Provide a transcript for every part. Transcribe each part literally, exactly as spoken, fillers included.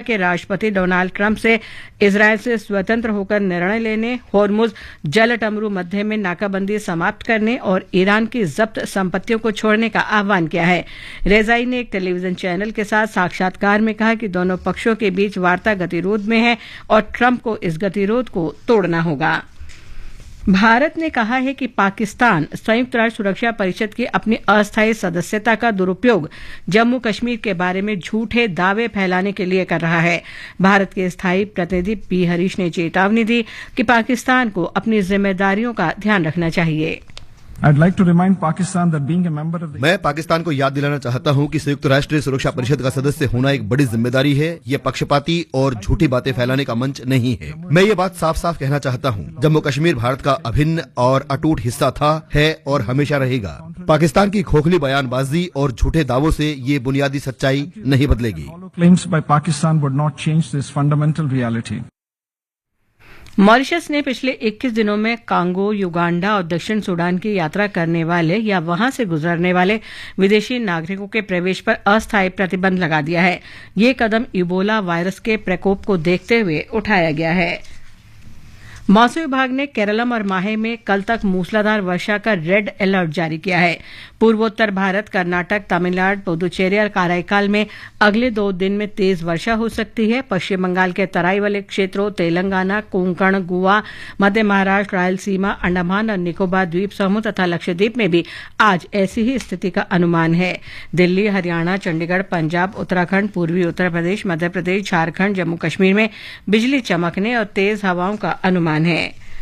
के राष्ट्रपति Donald Trump से इजरायल से स्वतंत्र होकर निर्णय लेने, होर्मुज जल टमरू मध्य में नाकाबंदी समाप्त करने और ईरान की जब्त संपत्तियों को छोड़ने का आह्वान किया है। रेजाई ने एक टेलीविजन चैनल के साथ साक्षात्कार में कहा कि दोनों पक्षों के बीच वार्ता गतिरोध में है और ट्रंप को इस गतिरोध को तोड़ना होगा। भारत ने कहा है कि पाकिस्तान संयुक्त राष्ट्र सुरक्षा परिषद की अपनी अस्थायी सदस्यता का दुरुपयोग जम्मू कश्मीर के बारे में झूठे दावे फैलाने के लिए कर रहा है। भारत के स्थायी प्रतिनिधि पी हरीश ने चेतावनी दी कि पाकिस्तान को अपनी जिम्मेदारियों का ध्यान रखना चाहिए। I'd like to remind Pakistan that being a member of the मैं पाकिस्तान को याद दिलाना चाहता हूं कि संयुक्त राष्ट्र सुरक्षा परिषद का सदस्य होना एक बड़ी जिम्मेदारी है। ये पक्षपाती और झूठी बातें फैलाने का मंच नहीं है। मैं ये बात साफ साफ कहना चाहता हूं, जम्मू कश्मीर भारत का अभिन्न और अटूट हिस्सा था, है और हमेशा रहेगा। पाकिस्तान की खोखली बयानबाजी और झूठे दावों से ये बुनियादी सच्चाई नहीं बदलेगी। claims by Pakistan would not change this fundamental reality. Mauritius ने पिछले इक्कीस दिनों में कांगो, युगांडा और दक्षिण सूडान की यात्रा करने वाले या वहां से गुजरने वाले विदेशी नागरिकों के प्रवेश पर अस्थायी प्रतिबंध लगा दिया है। ये कदम इबोला वायरस के प्रकोप को देखते हुए उठाया गया है। मौसम विभाग ने केरलम और माहे में कल तक मूसलाधार वर्षा का रेड अलर्ट जारी किया है। पूर्वोत्तर भारत, कर्नाटक, तमिलनाडु, पुदुचेरी और काराईकाल में अगले दो दिन में तेज वर्षा हो सकती है। पश्चिम बंगाल के तराई वाले क्षेत्रों, तेलंगाना, कोंकण, गोवा, मध्य महाराष्ट्र, रायलसीमा, अंडमान और निकोबार द्वीप समूह तथा लक्षद्वीप में भी आज ऐसी ही स्थिति का अनुमान है। दिल्ली, हरियाणा, चंडीगढ़, पंजाब, उत्तराखंड, पूर्वी उत्तर प्रदेश, मध्य प्रदेश, झारखंड, जम्मू कश्मीर में बिजली चमकने और तेज हवाओं का अनुमान है।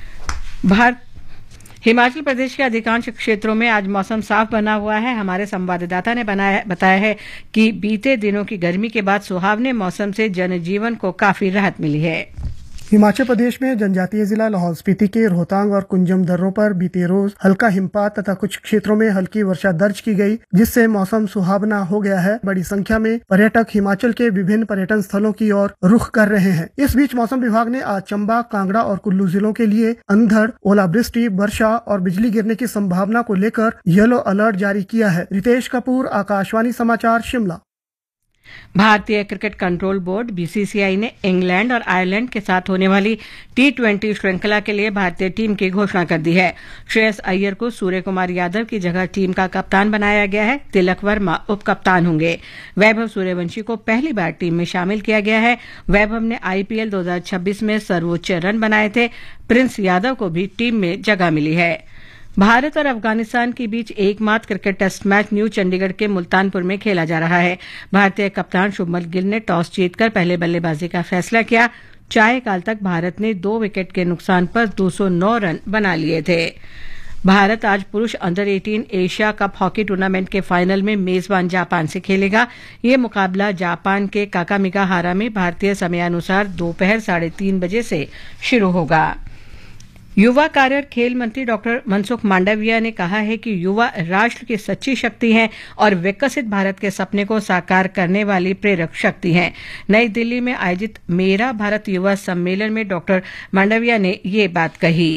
भारत हिमाचल प्रदेश के अधिकांश क्षेत्रों में आज मौसम साफ बना हुआ है। हमारे संवाददाता ने बनाया बताया है कि बीते दिनों की गर्मी के बाद सुहावने मौसम से जनजीवन को काफी राहत मिली है। हिमाचल प्रदेश में जनजातीय जिला लाहौल स्पीति के रोहतांग और कुंजम दर्रों पर बीते रोज हल्का हिमपात तथा कुछ क्षेत्रों में हल्की वर्षा दर्ज की गई, जिससे मौसम सुहावना हो गया है। बड़ी संख्या में पर्यटक हिमाचल के विभिन्न पर्यटन स्थलों की ओर रुख कर रहे हैं। इस बीच मौसम विभाग ने आज चंबा, कांगड़ा और कुल्लू जिलों के लिए अंधड़, ओलावृष्टि, वर्षा और बिजली गिरने की संभावना को लेकर येलो अलर्ट जारी किया है। रितेश कपूर, आकाशवाणी समाचार, शिमला। भारतीय क्रिकेट कंट्रोल बोर्ड बीसीसीआई ने इंग्लैंड और आयरलैंड के साथ होने वाली टी ट्वेंटी श्रृंखला के लिए भारतीय टीम की घोषणा कर दी है। श्रेयस अय्यर को सूर्य कुमार यादव की जगह टीम का कप्तान बनाया गया है। तिलक वर्मा उप कप्तान होंगे। वैभव सूर्यवंशी को पहली बार टीम में शामिल किया गया है। वैभव ने आईपीएल दो हज़ार छब्बीस में सर्वोच्च रन बनाए थे। प्रिंस यादव को भी टीम में जगह मिली है। भारत और अफगानिस्तान के बीच एकमात्र cricket test match new Chandigarh के मुल्तानपुर में खेला जा रहा है। भारतीय कप्तान शुभमन गिल ने टॉस जीतकर पहले बल्लेबाजी का फैसला किया। चार काल तक भारत ने दो विकेट के नुकसान पर दो सौ नौ रन बना लिए थे। भारत आज पुरुष अंडर अठारह एशिया कप हॉकी टूर्नामेंट के फाइनल में मेजबान जापान से खेलेगा। ये मुकाबला जापान के काकामिकाहारा में भारतीय समयानुसार दोपहर साढ़े तीन बजे से शुरू होगा। युवा कार्य और खेल मंत्री डॉक्टर मनसुख मांडविया ने कहा है कि युवा राष्ट्र की सच्ची शक्ति हैं और विकसित भारत के सपने को साकार करने वाली प्रेरक शक्ति हैं। नई दिल्ली में आयोजित मेरा भारत युवा सम्मेलन में डॉक्टर मांडविया ने ये बात कही।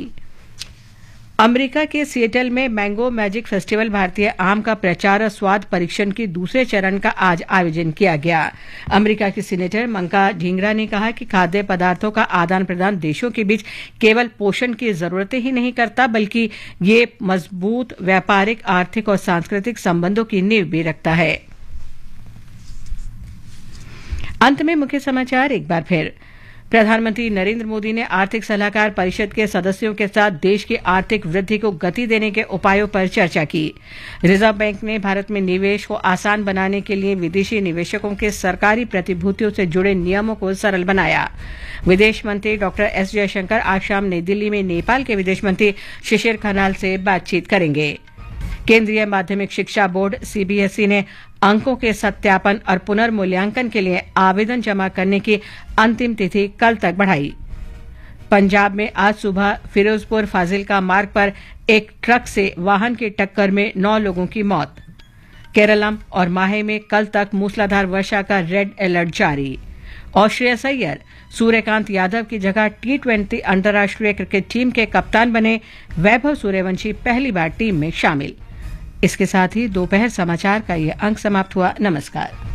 अमेरिका के सिएटल में मैंगो मैजिक फेस्टिवल भारतीय आम का प्रचार और स्वाद परीक्षण की दूसरे चरण का आज आयोजन किया गया। अमेरिका की सीनेटर मंका ढींगरा ने कहा कि खाद्य पदार्थों का आदान प्रदान देशों के बीच केवल पोषण की जरूरतें ही नहीं करता, बल्कि ये मजबूत व्यापारिक, आर्थिक और सांस्कृतिक संबंधों की नींव भी रखता है। अंत में मुख्य समाचार एक बार फिर। प्रधानमंत्री नरेंद्र मोदी ने आर्थिक सलाहकार परिषद के सदस्यों के साथ देश की आर्थिक वृद्धि को गति देने के उपायों पर चर्चा की। रिजर्व बैंक ने भारत में निवेश को आसान बनाने के लिए विदेशी निवेशकों के सरकारी प्रतिभूतियों से जुड़े नियमों को सरल बनाया। विदेश मंत्री डॉक्टर एस जयशंकर आज शाम नई दिल्ली में नेपाल के विदेश मंत्री शिशिर खनाल से बातचीत करेंगे। केंद्रीय माध्यमिक शिक्षा बोर्ड सीबीएसई ने अंकों के सत्यापन और पुनर्मूल्यांकन के लिए आवेदन जमा करने की अंतिम तिथि कल तक बढ़ाई। पंजाब में आज सुबह फिरोजपुर फाजिलका मार्ग पर एक ट्रक से वाहन की टक्कर में नौ लोगों की मौत। केरलम और माहे में कल तक मूसलाधार वर्षा का रेड अलर्ट जारी। और श्रेयस अय्यर सूर्यकांत यादव की जगह टी ट्वेंटी अंतर्राष्ट्रीय क्रिकेट टीम के कप्तान बने। वैभव सूर्यवंशी पहली बार टीम में शामिल। इसके साथ ही दोपहर समाचार का ये अंक समाप्त हुआ। नमस्कार।